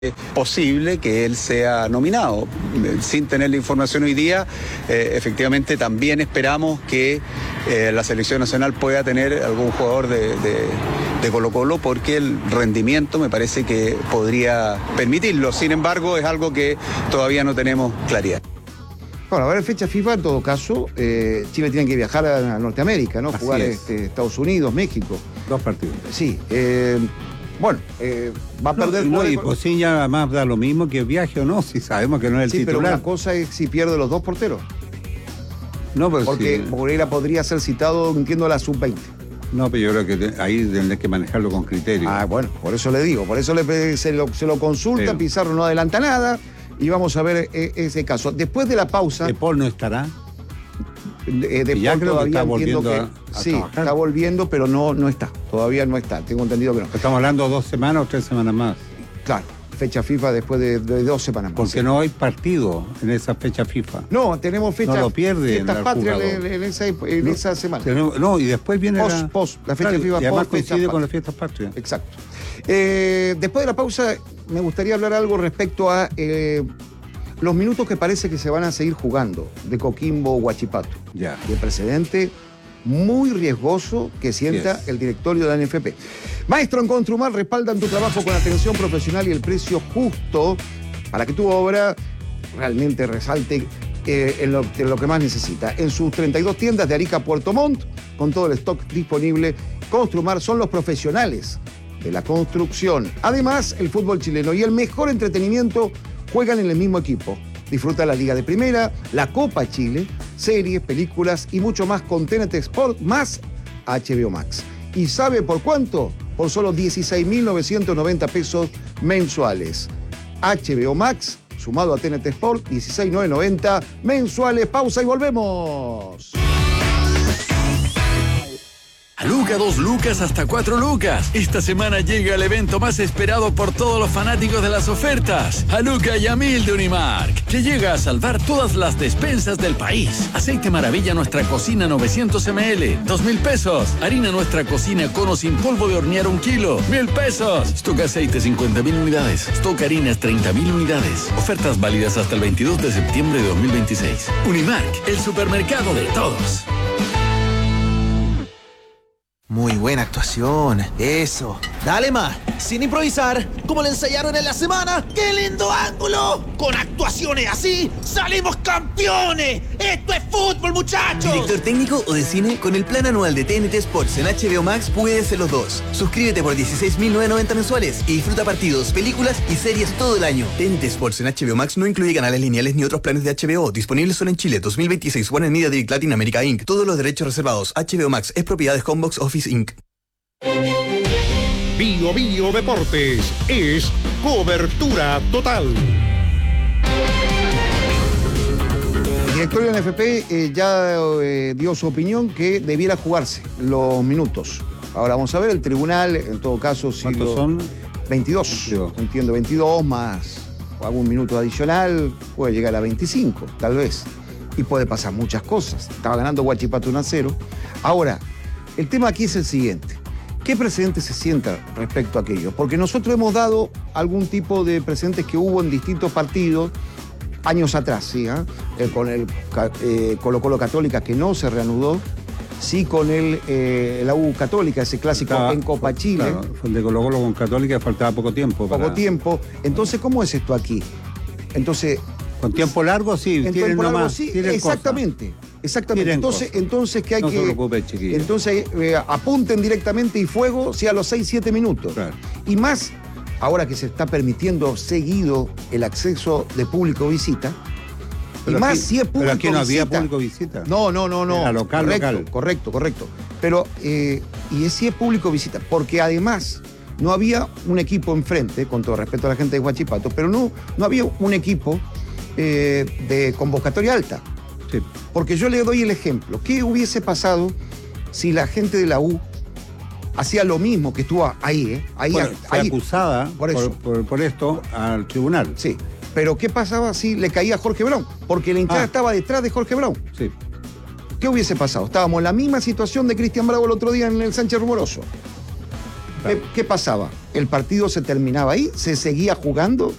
posible que él sea nominado. Sin tener la información hoy día, efectivamente también esperamos que la selección nacional pueda tener algún jugador de Colo-Colo, porque el rendimiento me parece que podría permitirlo. Sin embargo, es algo que todavía no tenemos claridad. Bueno, ahora en fecha FIFA, en todo caso, Chile tiene que viajar a Norteamérica, ¿no? Jugar Estados Unidos, México. 2 partidos. Sí. Bueno, va a perder... No, y pues sí, ya más da lo mismo que viaje o no, si sabemos que no es el titular. Pero una cosa es si pierde los 2 porteros. No, pero porque sí. Moreira podría ser citado, entiendo, a la sub-20. No, pero yo creo que ahí tendrás que manejarlo con criterio. Bueno, por eso le digo, por eso se lo consulta, pero Pizarro no adelanta nada, y vamos a ver ese caso. Después de la pausa... ¿De Paul no estará? Ya creo que está volviendo a sí, trabajar. Está volviendo, pero no está. Todavía no está. Tengo entendido que no. Estamos hablando 2 semanas o 3 semanas más. Claro, fecha FIFA después de 2 semanas más. Porque no hay partido en esa fecha FIFA. No, tenemos fecha. No lo pierden. Fiestas patrias en esa semana. No, y después viene la fecha FIFA. Y además coincide con las fiestas patrias. Exacto. Después de la pausa, me gustaría hablar algo respecto a los minutos que parece que se van a seguir jugando de Coquimbo Huachipato. Ya. Y el precedente muy riesgoso que sienta el directorio de la NFP. Maestro, en Construmar respaldan tu trabajo con atención profesional y el precio justo para que tu obra realmente resalte en lo que más necesita. En sus 32 tiendas de Arica a Puerto Montt, con todo el stock disponible, Construmar son los profesionales de la construcción. Además, el fútbol chileno y el mejor entretenimiento juegan en el mismo equipo. Disfruta la Liga de Primera, la Copa Chile, series, películas y mucho más con TNT Sport más HBO Max. ¿Y sabe por cuánto? Por solo 16.990 pesos mensuales. HBO Max, sumado a TNT Sport, 16.990 mensuales. Pausa y volvemos. A Luca, 2 lucas hasta 4 lucas. Esta semana llega el evento más esperado por todos los fanáticos de las ofertas. A Luca y a 1000 de Unimark, que llega a salvar todas las despensas del país. Aceite Maravilla Nuestra Cocina 900 ml, 2.000 pesos. Harina Nuestra Cocina Cono sin polvo de hornear 1 kilo, 1.000 pesos. Stock aceite 50.000 unidades. Stock harinas 30.000 unidades. Ofertas válidas hasta el 22 de septiembre de 2026. Unimark, el supermercado de todos. Muy buena actuación, eso. Dale más, sin improvisar, como le ensayaron en la semana. ¡Qué lindo ángulo! Con actuaciones así, ¡salimos campeones! ¡Esto es fútbol, muchachos! ¿Director técnico o de cine? Con el plan anual de TNT Sports en HBO Max puedes ser los dos. Suscríbete por 16.990 mensuales y disfruta partidos, películas y series todo el año. TNT Sports en HBO Max no incluye canales lineales ni otros planes de HBO. Disponibles solo en Chile. 2026. Warner Media Direct Latin America Inc. Todos los derechos reservados. HBO Max es propiedad de Homebox Office Inc. Bio Bio Deportes es cobertura total. El directorio de la NFP ya dio su opinión que debiera jugarse los minutos. Ahora vamos a ver, el tribunal, en todo caso, si ¿cuántos son? 22. Entiendo, 22 más algún minuto adicional, puede llegar a 25, tal vez. Y puede pasar muchas cosas. Estaba ganando Huachipato 1-0. Ahora, el tema aquí es el siguiente. ¿Qué precedente se sienta respecto a aquello? Porque nosotros hemos dado algún tipo de precedentes que hubo en distintos partidos años atrás, ¿sí? Con el Colo-Colo Católica, que no se reanudó, sí con la U Católica, ese clásico en Copa Chile. Claro, el de Colo-Colo con Católica faltaba poco tiempo. Tiempo. Entonces, ¿cómo es esto aquí? Entonces... Con tiempo largo, sí, tienen nomás. Sí, exactamente. Exactamente. Entonces ¿qué hay no que...? No se preocupe, chiquillo. Entonces, apunten directamente y fuego, sí, a los 6-7 minutos. Claro. Y más, ahora que se está permitiendo seguido el acceso de público visita, pero y más aquí, si es público pero aquí no visita. había público visita. No. Era local. Correcto. Pero, y si es público visita, porque además no había un equipo enfrente, con todo respeto a la gente de Huachipato, pero no había un equipo de convocatoria alta. Sí. Porque yo le doy el ejemplo. ¿Qué hubiese pasado si la gente de la U hacía lo mismo que estuvo ahí? Fue acusada por esto al tribunal. Sí. Pero ¿qué pasaba si le caía a Jorge Brown? Porque la hinchada estaba detrás de Jorge Brown. Sí. ¿Qué hubiese pasado? Estábamos en la misma situación de Cristian Bravo el otro día en el Sánchez Rumoroso. Claro. ¿Qué pasaba? el partido se terminaba ahí, se seguía jugando.